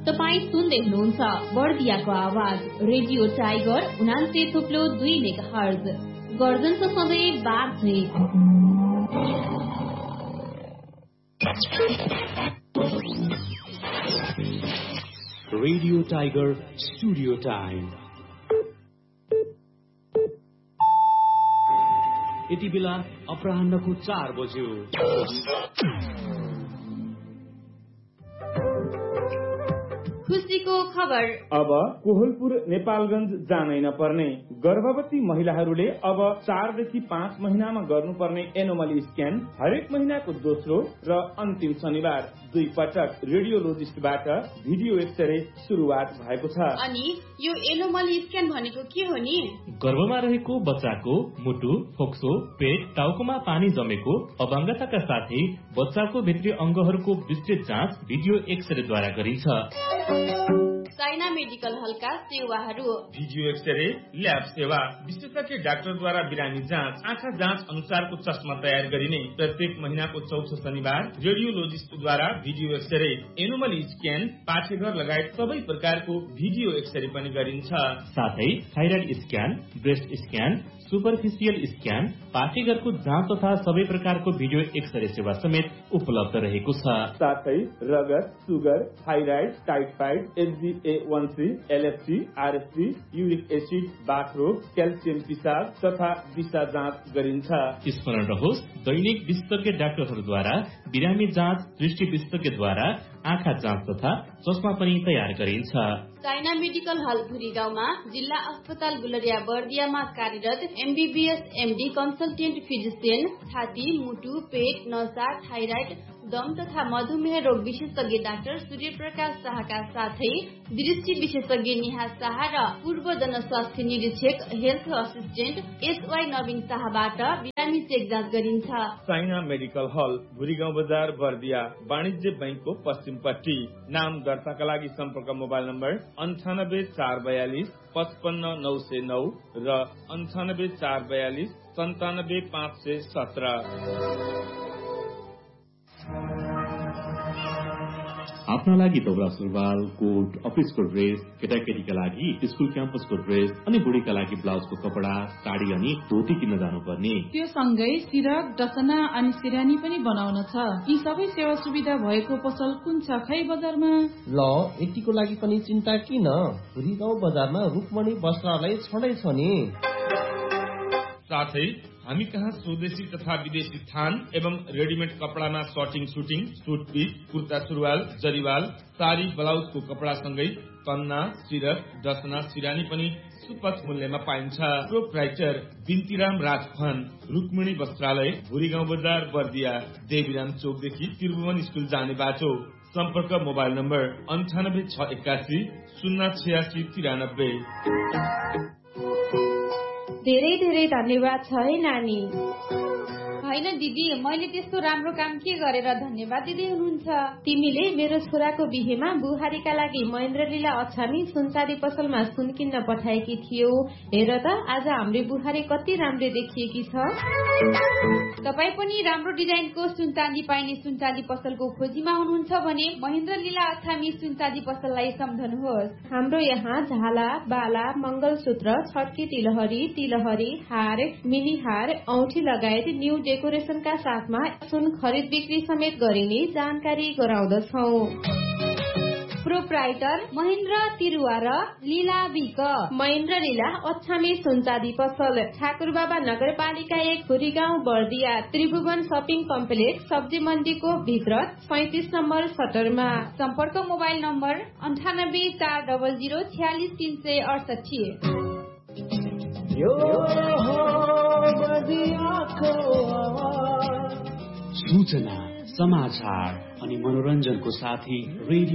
तपाई सुन्दै हुनुहुन्छ बर्दियाको आवाज रेडियो टाइगर 89.2 मेगाहर्ज गर्जनको सधैँ बाँध्ने रेडियो टाइगर स्टुडियो टाइम। यति बेला अपराह्नको 4 बज्यो। खुसीको खबर। अब कोहलपुर नेपालगञ्ज जानै नपर्ने। गर्भवती महिलाहरूले अब 4 देखि 5 महिनामा गर्नुपर्ने एनोमली स्क्यान हरेक महिनाको दोस्रो र अन्तिम शनिबार 2 पटक रेडियोलोजिस्टबाट भिडियो एक्सरे सुरुवात भएको छ। अनि यो एनोमली स्क्यान भनेको के हो नि? गर्भमा रहेको बच्चाको मुटु, फोक्सो, पेट, टाउकोमा पानी जमेको, अपाङ्गताका साथै बच्चाको भित्री अंगहरूको विस्तृत जाँच भिडियो एक्सरेद्वारा गरिन्छ। चाइना मेडिकल हलका सेवाहरू: भिडियो एक्सरे, ल्याब सेवा, विशेषज्ञ डाक्टरद्वारा बिरामी जाँच, आँखा जाँच अनुसारको चस्मा तयार गरिने, प्रत्येक महिनाको चौथो शनिबार रेडियोलोजिस्टद्वारा भिडियो एक्सरे, एनोमली स्क्यान, पाठेघर लगायत सबै प्रकारको भिडियो एक्सरे पनि गरिन्छ। साथै thyroid scan, breast scan, superficial scan, पाठेघरको जाँच तथा सबै प्रकारको भिडियो एक्सरे सेवा समेत उपलब्ध रहेको छ। साथै रगत, sugar, thyroid, typhoid, HbA1c, LFT, RST, uric acid, बाथरोग, calcium पिसाब तथा दिशा जाँच गरिन्छ। स्मरण रहोस्, दैनिक विशेषज्ञ डाक्टरहरूद्वारा बिरामी जाँच, दृष्टि विशेषज्ञद्वारा आँखा जाँच तथा चस्मा पनि तयार गरिन्छ। चाइना मेडिकल हल भुरी गाउँमा जिल्ला अस्पताल गुलरिया बर्दियामा कार्यरत MBBS MD कन्सल्टेन्ट फिजिसियन, छाती, मुटु, पेट, नसा, थाइराइड, दम तथा मधुमेह रोग विशेषज्ञ डाक्टर सूर्य प्रकाश शाहका साथै दृष्टि विशेषज्ञ नेहा शाह र पूर्व जनस्वास्थ्य निरीक्षक हेल्थ असिस्टेन्ट SY नवीन शाहबाट बिरामी चेक जाँच गरिन्छ। चाइना मेडिकल हल भुरीगाउँ बजार बर्दिया वाणिज्य बैंकको पश्चिमपट्टि। नाम दर्ताका लागि सम्पर्क मोबाइल नम्बर 98442 55909 र 98442 97517। आफ्ना लागि दौरा सुरुवाल, कोट, अफिसको ड्रेस, केटाकेटीका लागि स्कुल क्याम्पसको ड्रेस अनि बुढीका लागि ब्लाउजको कपडा, साडी अनि धोती किन्न जानुपर्ने। त्यो सँगै सिरक, डसना अनि सिरानी पनि बनाउन छ। यी सबै सेवा सुविधा भएको पसल कुन छ खै बजारमा? ल, यतिको लागि पनि चिन्ता किन? भुरीगाउँ बजारमा रुक्मणी वस्त्रालय छँदै छ नि। साथै हामी कहाँ स्वदेशी तथा विदेशी थान एवं readymade कपडामा shirting, shooting, suit piece, kurta सुरुवाल, जरीवाल, साडी, ब्लाउजको कपडा सँगै कन्ना, सिरक, डसना, सिरानी पनि सुपथ मूल्यमा पाइन्छ। प्रोप्राइटर बिन्तीराम राजफान, रुक्मिणी वस्त्रालय, भुरीगाउँ बजार बर्दिया, देवीराम चोकदेखि त्रिभुवन स्कुल जाने बाटो। सम्पर्क मोबाइल नम्बर 98681 08693। धेरै धेरै धन्यवाद छ है नानी। होइन दिदी, मैले त्यस्तो राम्रो काम के गरेर धन्यवाद दिँदै हुनुहुन्छ? तिमीले मेरो छोराको बिहेमा बुहारीका लागि महेन्द्र लीला अछामी सुनचाँदी पसलमा सुन किन्न पठाएकी थियौ। हेर त आज हाम्रो बुहारी कति राम्रो देखिएकी छ। तपाईँ पनि राम्रो डिजाइनको सुनचाँदी पाइने सुनचाँदी पसलको खोजीमा हुनुहुन्छ भने महेन्द्र लीला अछामी सुनचाँदी पसललाई सम्झनुहोस्। हाम्रो यहाँ झाला, बाला, मंगलसूत्र, छड्की तिलहरी, हार, मिनी हार, औठी लगायत न्यू डेकोरेशनका साथमा सुन खरिद बिक्री समेत गरिने जानकारी गराउँदछौं। प्रोप्राइटर महेन्द्र तिरुवा र लीला बिक, महेन्द्र लीला अछामी सुनचाँदी पसल, ठाकुरबाबा नगरपालिका 1 भुरीगाउँ बर्दिया, त्रिभुवन शपिङ कम्प्लेक्स, सब्जी मण्डीको भित्र 35 नम्बर सटरमा। सम्पर्क मोबाइल नम्बर 9840046368। सूचना, समाचार अनि मनोरञ्जनको साथी रेडियो